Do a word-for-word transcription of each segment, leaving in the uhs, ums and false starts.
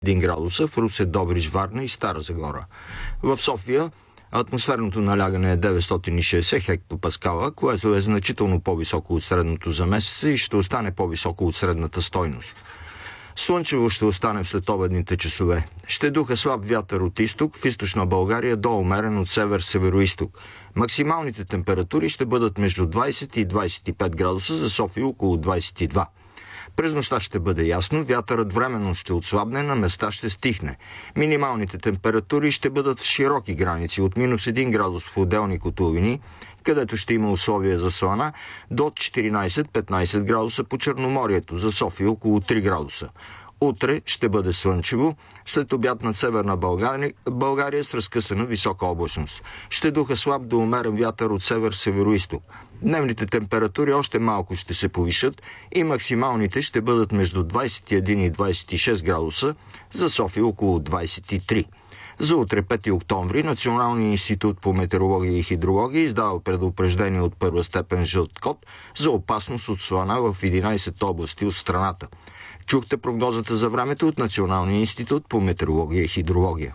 един градуса, в Русе, Добрич, Варна и Стара Загора. В София атмосферното налягане е деветстотин и шейсет хектопаскала, което е значително по-високо от средното за месеца и ще остане по-високо от средната стойност. Слънчево ще остане в следобедните часове. Ще духа слаб вятър от изток, в източна България до умерен от север-североизток. Максималните температури ще бъдат между двайсет и двайсет и пет градуса, за София около двайсет и два. През нощта ще бъде ясно, вятърът временно ще отслабне, на места ще стихне. Минималните температури ще бъдат в широки граници от минус един градус в отделни котловини, където ще има условия за слана, до четиринайсет-петнайсет градуса по Черноморието, за София около три градуса. Утре ще бъде слънчево, след обяд над Северна България, България с разкъсана висока облачност. Ще духа слаб до умерен вятър от север-североизток. Дневните температури още малко ще се повишат и максималните ще бъдат между двайсет и един и двайсет и шест градуса, за София около двайсет и три. За утре, пети октомври, Националният институт по метеорология и хидрология издава предупреждение от първа степен жълт код за опасност от слана в единайсет области от страната. Чухте прогнозата за времето от Националния институт по метеорология и хидрология.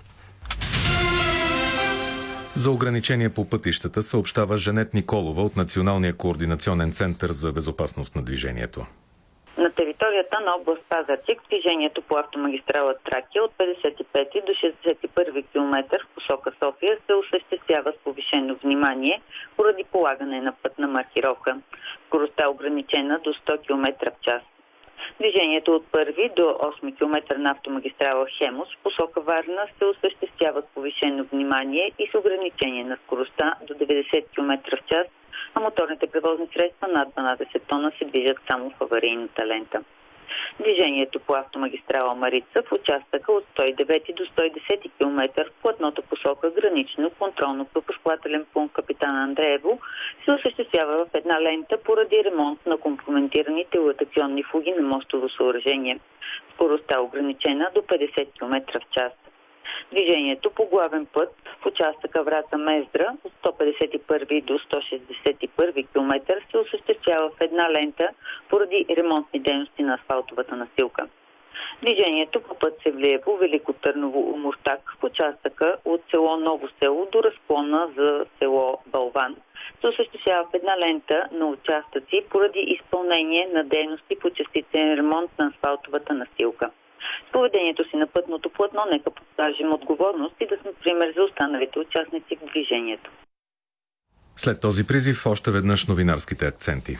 За ограничение по пътищата съобщава Жанет Николова от Националния координационен център за безопасност на движението. На територията на област Пазарджик движението по автомагистрала Тракия от петдесет и пети до шейсет и първи километър в посока София се осъществява с повишено внимание поради полагане на пътна маркировка. Скоростта е ограничена до сто километра в час. Движението от първи до осми километър на автомагистрала Хемус в посока Варна се осъществява с повишено внимание и с ограничение на скоростта до деветдесет километра в час, а моторните превозни средства над дванайсет тона се движат само в аварийната лента. Движението по автомагистрала Марица в участъка от сто и девети до сто и десети километър в платната посока гранично контролно-пропускателен пункт Капитан Андреево се осъществява в една лента поради ремонт на компрометираните латационни фуги на мостово съоръжение. Скоростта е ограничена до петдесет километра в час. Движението по главен път в участъка Враца-Мездра от сто петдесет и първи до сто шейсет и първи километър се осъществява в една лента поради ремонтни дейности на асфалтовата настилка. Движението по път Севлиево, Велико Търново, Омуртак в участъка от село Ново село до разклона за село Балван се осъществява в една лента на участъци поради изпълнение на дейности по частичен ремонт на асфалтовата настилка. С поведението си на пътното платно нека покажем отговорност и да сме пример за останалите участници в движението. След този призив още веднъж новинарските акценти.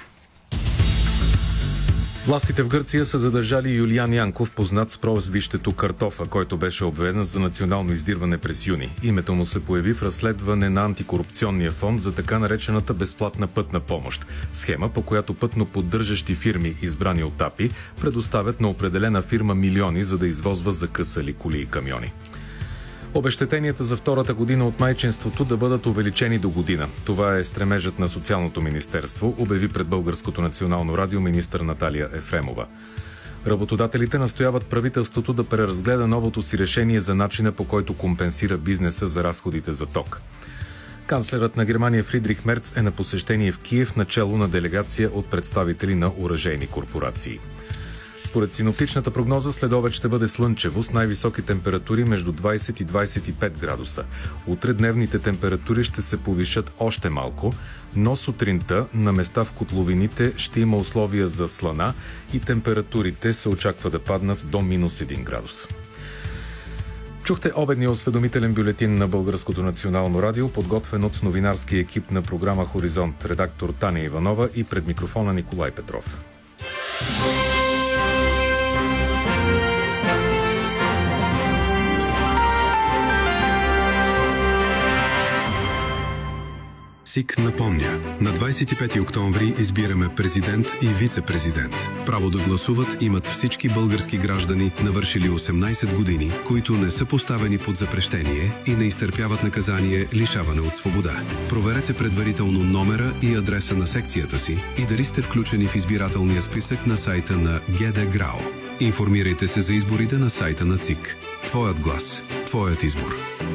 Властите в Гърция са задържали Юлиан Янков, познат с прозвището Картофа, който беше обявен за национално издирване през юни. Името му се появи в разследване на антикорупционния фонд за така наречената безплатна пътна помощ. Схема, по която пътно поддържащи фирми, избрани от АПИ, предоставят на определена фирма милиони, за да извозва закъсали коли и камиони. Обезщетенията за втората година от майчинството да бъдат увеличени до година. Това е стремежът на Социалното министерство, обяви пред Българското национално радио министър Наталия Ефремова. Работодателите настояват правителството да преразгледа новото си решение за начина, по който компенсира бизнеса за разходите за ток. Канцлерът на Германия Фридрих Мерц е на посещение в Киев, начело на делегация от представители на оръжейни корпорации. Според синоптичната прогноза, следобед ще бъде слънчево с най-високи температури между двайсет и двайсет и пет градуса. Утре дневните температури ще се повишат още малко, но сутринта на места в котловините ще има условия за слана и температурите се очаква да паднат до минус един градус. Чухте обедния осведомителен бюлетин на Българското национално радио, подготвен от новинарски екип на програма Хоризонт, редактор Таня Иванова и пред микрофона Николай Петров. СИК напомня, на двайсет и пети октомври избираме президент и вице-президент. Право да гласуват имат всички български граждани, навършили осемнайсет години, които не са поставени под запрещение и не изтърпяват наказание лишаване от свобода. Проверете предварително номера и адреса на секцията си и дали сте включени в избирателния списък на сайта на ГД ГРАО. Информирайте се за изборите на сайта на ЦИК. Твоят глас, твоят избор.